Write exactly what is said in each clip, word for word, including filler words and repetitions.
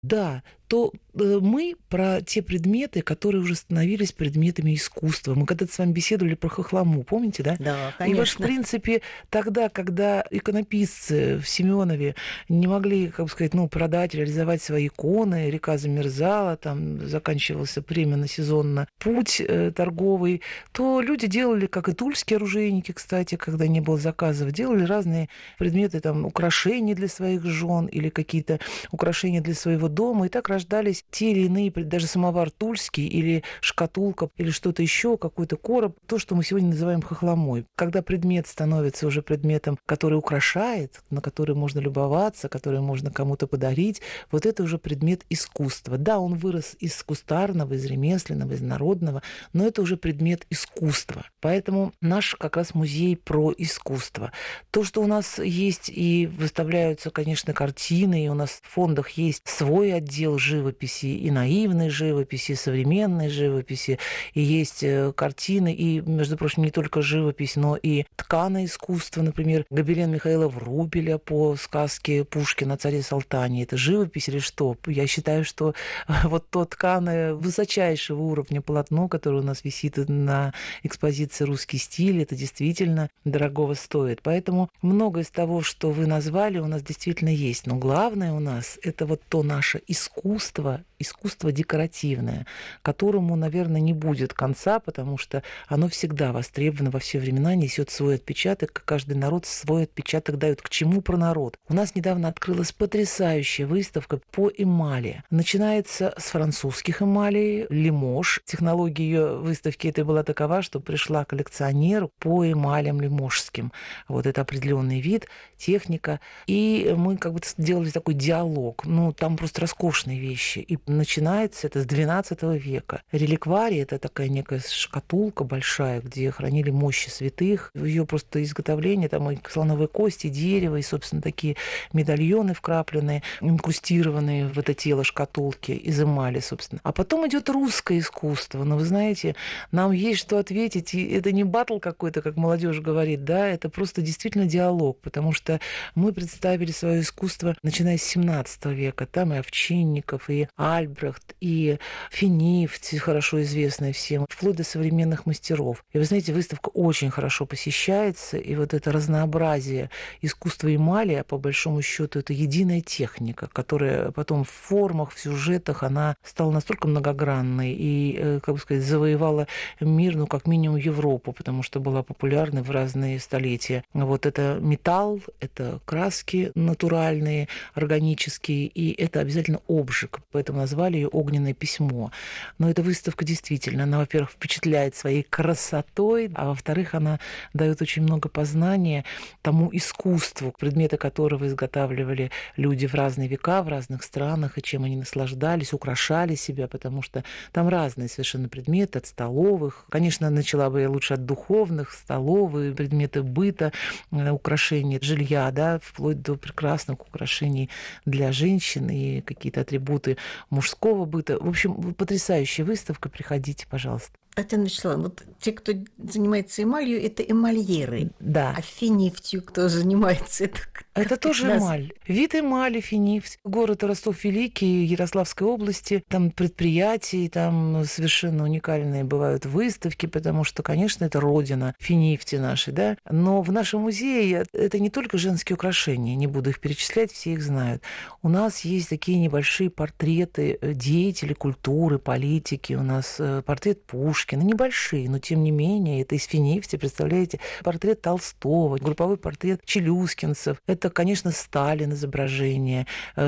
Да, то э, мы про те предметы, которые уже становились предметами искусства. Мы когда-то с вами беседовали про хохлому, помните, да? Да, И вот, в конечно. принципе, тогда, когда иконописцы в Семенове не могли, как бы сказать, ну, продать, реализовать свои иконы, река замерзала, там заканчивался временно, сезонно путь э, торговый, то люди делали, как и тульские оружейники, кстати, когда не было заказов, делали разные предметы, там, украшения для своих жен или какие-то украшения для своего дома, и так рождались те или иные, даже самовар тульский или шкатулка, или что-то еще, какой-то короб, то, что мы сегодня называем хохломой. Когда предмет становится уже предметом, который украшает, на который можно любоваться, который можно кому-то подарить, вот это уже предмет искусства. Да, он вырос из кустарного, из ремесленного, из народного, но это уже предмет искусства. Поэтому наш как раз музей про искусство. То, что у нас есть и выставляются, конечно, картины, и у нас в фондах есть свой отдел живописи, и наивной живописи, и современной живописи, и есть картины, и, между прочим, не только живопись, но и тканое искусство, например, гобелен Михаила Врубеля по сказке Пушкина о царе Салтане. Это живопись или что? Я считаю, что вот то тканое высочайшего уровня полотно, которое у нас висит на экспозиции «Русский стиль», это действительно дорогого стоит. Поэтому многое из того, что вы назвали, у нас действительно есть. Но главное у нас – это вот то наше искусство, искусство декоративное, которому, наверное, не будет конца, потому что оно всегда востребовано во все времена, несет свой отпечаток, каждый народ свой отпечаток дает. К чему про народ? У нас недавно открылась потрясающая выставка по эмали. Начинается с французских эмалей, Лимож. Технология ее выставки это была такова, что пришла коллекционер по эмалям лиможским. Вот это определенный вид, техника. И мы как бы делали такой диалог. Ну, там просто роскошные вещи. И начинается это с двенадцатого века. Реликварий – это такая некая шкатулка большая, где хранили мощи святых. Ее просто изготовление, там и слоновые кости, дерево, и, собственно, такие медальоны вкрапленные, инкрустированные в это тело шкатулки из эмали, собственно. А потом идет русское искусство. Но вы знаете, нам есть что ответить. И это не баттл какой-то, как молодежь говорит, да, это просто действительно диалог, потому что мы представили свое искусство, начиная с семнадцатого века. Там и Овчинников, и Альбрехт, и Финифть, хорошо известная всем, вплоть до современных мастеров. И вы знаете, выставка очень хорошо посещается, и вот это разнообразие искусства эмали, а по большому счету это единая техника, которая потом в формах, в сюжетах, она стала настолько многогранной и, как бы сказать, завоевала мир, ну, как минимум Европу, потому что была популярна в разные столетия. Вот это металл, это краски натуральные, органические, и это обязательно обжиг, поэтому назвали ее «Огненное письмо». Но эта выставка действительно, она, во-первых, впечатляет своей красотой, а во-вторых, она дает очень много познания тому искусству, предметы которого изготавливали люди в разные века, в разных странах, и чем они наслаждались, украшали себя, потому что там разные совершенно предметы, от столовых. Конечно, начала бы я лучше от духовных, столовые, предметы быта, украшения жилья, да, вплоть до прекрасных украшений для женщин и какие-то атрибуты мужского быта. В общем, потрясающая выставка. Приходите, пожалуйста. Татьяна Вячеславовна, вот те, кто занимается эмалью, это эмальеры. Да. А финифтью кто занимается? Это, это тоже нас... эмаль. Вид эмали, финифть. Город Ростов-Великий, Ярославской области. Там предприятия, там совершенно уникальные бывают выставки, потому что, конечно, это родина финифти нашей, да. Но в нашем музее это не только женские украшения, не буду их перечислять, все их знают. У нас есть такие небольшие портреты деятелей культуры, политики. У нас портрет Пушкина. Небольшие, но тем не менее, это из финифти, представляете, портрет Толстого, групповой портрет челюскинцев. Это, конечно, Сталин изображение,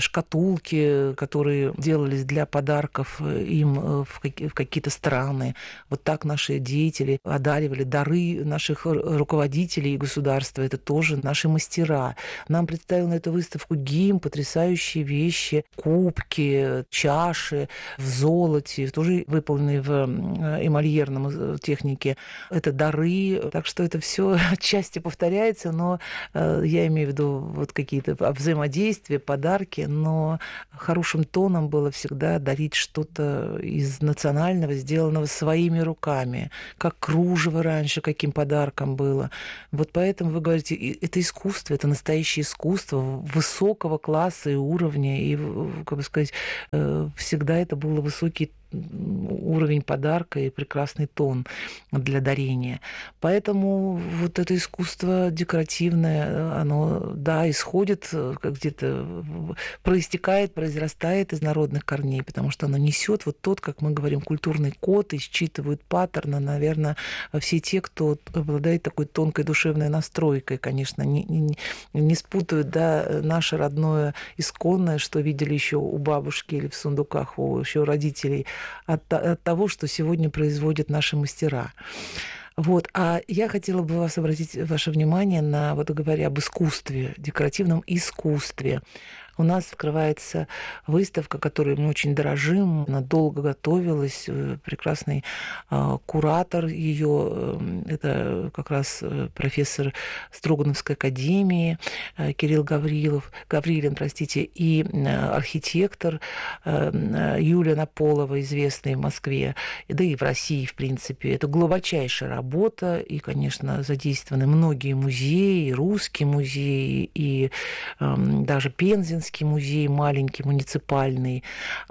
шкатулки, которые делались для подарков им в какие-то страны. Вот так наши деятели одаривали дары наших руководителей и государства. Это тоже наши мастера. Нам представил на эту выставку ГИМ потрясающие вещи, кубки, чаши в золоте, тоже выполненные в эмали мольерном технике, это дары. Так что это все отчасти повторяется, но я имею в виду вот какие-то взаимодействия, подарки, но хорошим тоном было всегда дарить что-то из национального, сделанного своими руками, как кружево раньше, каким подарком было. Вот поэтому вы говорите, это искусство, это настоящее искусство высокого класса и уровня, и, как бы сказать, всегда это было высокий уровень подарка и прекрасный тон для дарения. Поэтому вот это искусство декоративное, оно, да, исходит, где-то проистекает, произрастает из народных корней, потому что оно несет вот тот, как мы говорим, культурный код, и считывают паттерны, наверное, все те, кто обладает такой тонкой душевной настройкой, конечно, не, не, не спутают, да, наше родное исконное, что видели еще у бабушки или в сундуках у еще родителей, От, от того, что сегодня производят наши мастера. Вот. А я хотела бы вас обратить ваше внимание на, вот говоря об искусстве, декоративном искусстве. У нас открывается выставка, которой мы очень дорожим. Она долго готовилась. Прекрасный э, куратор ее, э, это как раз профессор Строгановской академии э, Кирилл Гаврилов, Гаврилин, простите, и э, архитектор э, Юлия Наполова, известная в Москве, да и в России, в принципе. Это глубочайшая работа, и, конечно, задействованы многие музеи, и русские музеи, и э, даже Пензенский музей, маленький, муниципальный.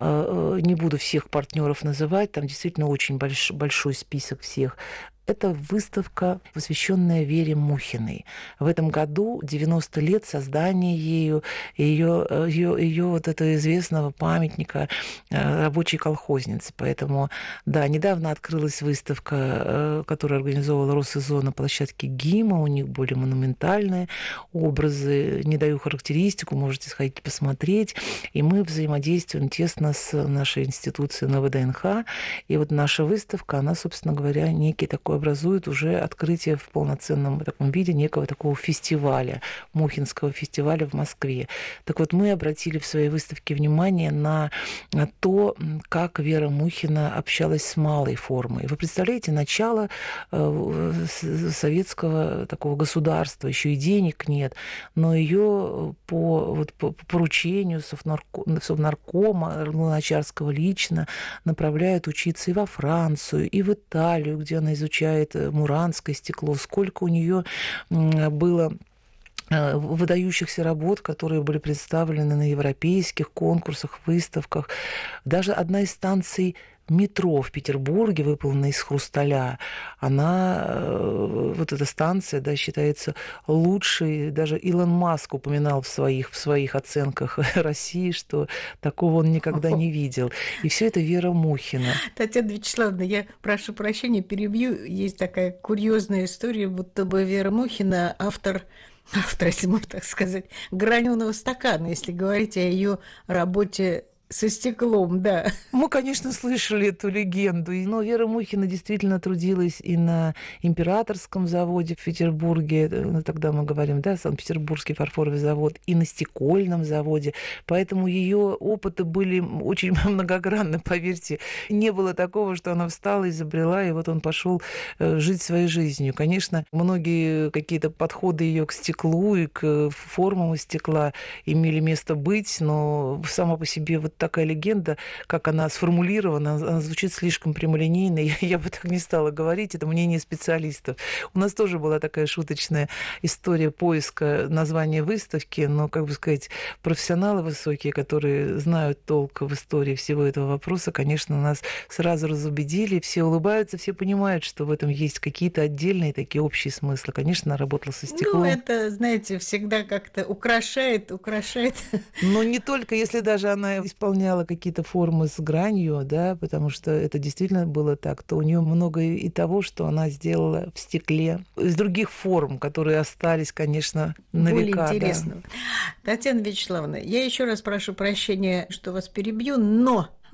Не буду всех партнеров называть, там действительно очень больш, большой список всех. Это выставка, посвященная Вере Мухиной. В этом году девяносто лет создания ею, ее, ее, ее вот этого известного памятника рабочей колхозницы. Поэтому, да, недавно открылась выставка, которую организовала Россезон на площадке ГИМа. У них более монументальные образы. Не даю характеристику, можете сходить посмотреть. И мы взаимодействуем тесно с нашей институцией на вэ дэ эн ха. И вот наша выставка, она, собственно говоря, некий такой образует уже открытие в полноценном таком виде некого такого фестиваля, Мухинского фестиваля в Москве. Так вот, мы обратили в своей выставке внимание на то, как Вера Мухина общалась с малой формой. Вы представляете, начало советского такого государства, еще и денег нет, но ее по, вот, по поручению Совнаркома, Совнаркома Луначарского лично направляют учиться и во Францию, и в Италию, где она изучает муранское стекло, сколько у нее было выдающихся работ, которые были представлены на европейских конкурсах, выставках. Даже одна из станций метро в Петербурге, выполненная из хрусталя, она, вот эта станция, да, считается лучшей. Даже Илон Маск упоминал в своих, в своих оценках России, что такого он никогда не видел. И все это Вера Мухина. Татьяна Вячеславовна, я прошу прощения, перебью. Есть такая курьезная история, будто бы Вера Мухина автор автор, если можно так сказать, граненого стакана, если говорить о ее работе со стеклом, да. Мы, конечно, слышали эту легенду, но Вера Мухина действительно трудилась и на Императорском заводе в Петербурге, ну, тогда мы говорим, да, Санкт-Петербургский фарфоровый завод, и на Стекольном заводе, поэтому ее опыты были очень многогранны, поверьте. Не было такого, что она встала, изобрела, и вот он пошел жить своей жизнью. Конечно, многие какие-то подходы ее к стеклу и к формам из стекла имели место быть, но сама по себе вот такая легенда, как она сформулирована, она звучит слишком прямолинейно. Я, я бы так не стала говорить, это мнение специалистов. У нас тоже была такая шуточная история поиска названия выставки, но, как бы сказать, профессионалы высокие, которые знают толк в истории всего этого вопроса, конечно, нас сразу разубедили. Все улыбаются, все понимают, что в этом есть какие-то отдельные такие общие смыслы. Конечно, она работала со стеклом. Ну, это, знаете, всегда как-то украшает, украшает. Но не только, если даже она исполняла исполняла какие-то формы с гранью, да, потому что это действительно было так, то у нее много и того, что она сделала в стекле, из других форм, которые остались, конечно, на более века. Интересного. Да. Татьяна Вячеславовна, я еще раз прошу прощения, что вас перебью, но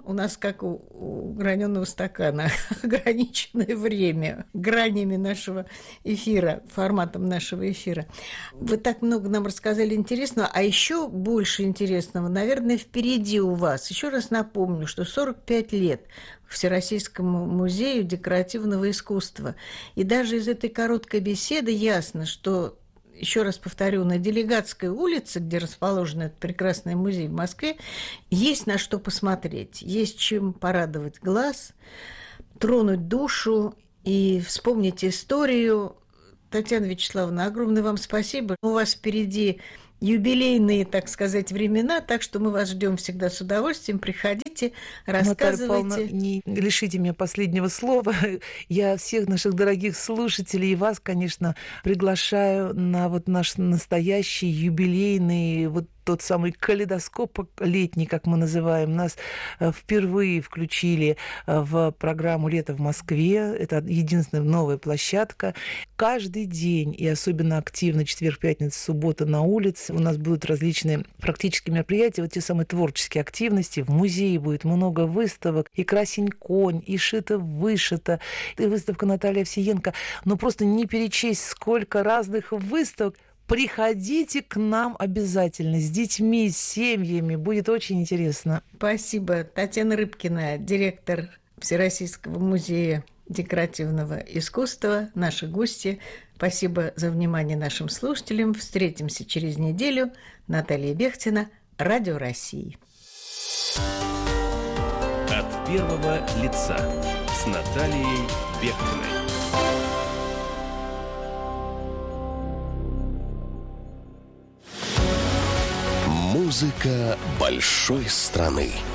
у нас, как у, у граненого стакана, ограниченное время гранями нашего эфира, форматом нашего эфира. Вы так много нам рассказали интересного, а еще больше интересного, наверное, впереди у вас. Еще раз напомню, что сорок пять лет Всероссийскому музею декоративного искусства. И даже из этой короткой беседы ясно, что, еще раз повторю, на Делегатской улице, где расположен этот прекрасный музей в Москве, есть на что посмотреть, есть чем порадовать глаз, тронуть душу и вспомнить историю. Татьяна Вячеславовна, огромное вам спасибо. У вас впереди юбилейные, так сказать, времена, так что мы вас ждем всегда с удовольствием. Приходите, рассказывайте. Павловна, не лишите меня последнего слова. Я всех наших дорогих слушателей и вас, конечно, приглашаю на вот наш настоящий юбилейный вот тот самый калейдоскоп летний, как мы называем. Нас впервые включили в программу «Лето в Москве». Это единственная новая площадка. Каждый день, и особенно активно четверг, пятница, суббота на улице, у нас будут различные практические мероприятия, вот те самые творческие активности. В музее будет много выставок. И «Красень конь», и «Шито-вышито», и выставка Натальи Овсиенко. Но просто не перечесть, сколько разных выставок. Приходите к нам обязательно с детьми, с семьями. Будет очень интересно. Спасибо. Татьяна Рыбкина, директор Всероссийского музея декоративного искусства, наши гости. Спасибо за внимание нашим слушателям. Встретимся через неделю. Наталья Бехтина, Радио России. От первого лица с Натальей Бехтиной. Музыка большой страны.